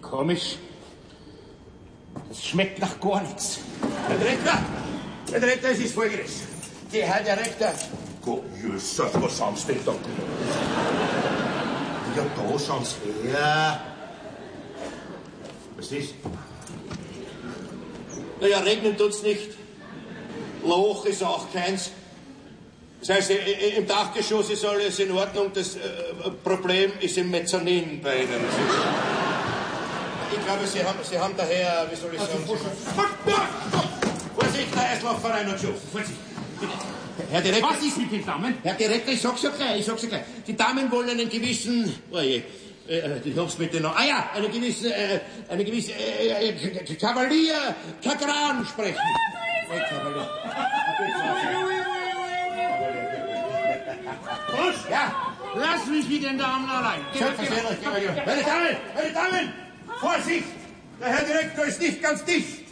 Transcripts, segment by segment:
Komisch. Das schmeckt nach gar nichts. Herr Direktor, es ist Folgendes. Der Herr Direktor... Gott, Jesus, was haben Sie denn da? Ja, da schauen Sie her. Was ist? Naja, regnen tut's nicht. Loch ist auch keins. Das heißt, im Dachgeschoss ist alles in Ordnung. Das Problem ist im Mezzanin bei Ihnen. Ich glaube, Sie haben daher, wie soll ich sagen... Vorsicht, der Eislaufverein hat schon. Vorsicht. Herr Direktor... Was ist mit den Damen? Herr Direktor, ich sag's ja gleich. Die Damen wollen einen gewissen... Oh je, ich hab's mit den... Ah ja, eine gewisse Kavalier Kagran sprechen. Kavalier. Was? Ja. Lass mich mit den Damen allein. Meine Damen, Vorsicht! Der Herr Direktor ist nicht ganz dicht.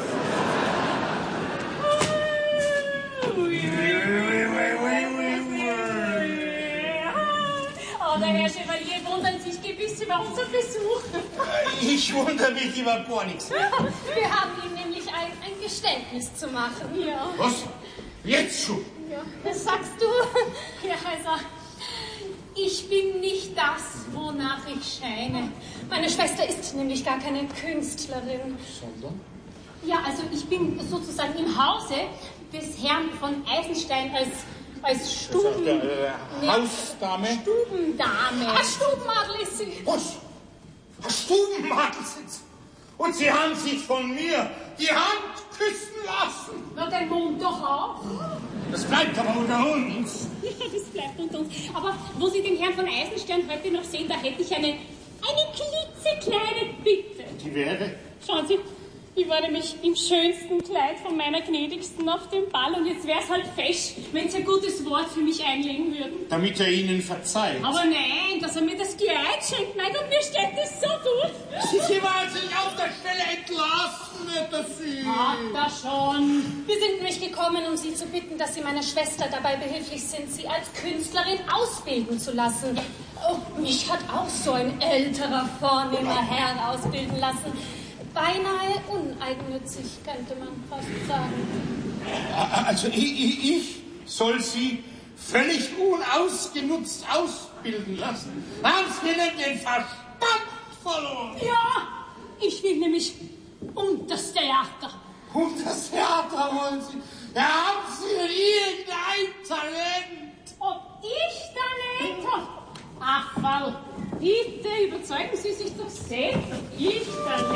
Oh, der Herr Chevalier wundert sich gewiss über unseren Besuch. Ich wundere mich über gar nichts. Wir haben ihm nämlich ein Geständnis zu machen. Ja. Was? Jetzt schon? Ja. Was sagst du, Herr Heiser? Ich bin nicht das, wonach ich scheine. Meine Schwester ist nämlich gar keine Künstlerin. Sondern? Ja, also ich bin sozusagen im Hause des Herrn von Eisenstein als Hausdame? Stubendame. Ein Stubenmadel ist sie. Was? Ein Stubenmadel sind Sie? Und Sie haben sich von mir die Hand küssen lassen? Na, den Mund doch auch. Das bleibt aber unter uns. Ja, das bleibt unter uns. Aber wo Sie den Herrn von Eisenstein heute noch sehen, da hätte ich eine klitzekleine Bitte. Die wäre? Schauen Sie, ich war nämlich im schönsten Kleid von meiner Gnädigsten auf dem Ball und jetzt wär's halt fesch, wenn Sie ein gutes Wort für mich einlegen würden. Damit er Ihnen verzeiht. Aber nein, dass er mir das Kleid schenkt, mein Gott, mir steht das so gut. Sie wollen sich auf der Stelle entlassen, wird das Sie. Hat er schon. Wir sind nämlich gekommen, um Sie zu bitten, dass Sie meiner Schwester dabei behilflich sind, sie als Künstlerin ausbilden zu lassen. Oh, mich hat auch so ein älterer, vornehmer Herr ausbilden lassen. Beinahe uneigennützig, könnte man fast sagen. Also ich soll Sie völlig unausgenutzt ausbilden lassen. Haben Sie denn den Verstand verloren? Ja, ich will nämlich das Theater. Das Theater wollen Sie? Ja, haben Sie denn irgendein Talent? Ob ich Talent habe? Ach, Frau, bitte überzeugen Sie sich doch selbst, ob ich Talent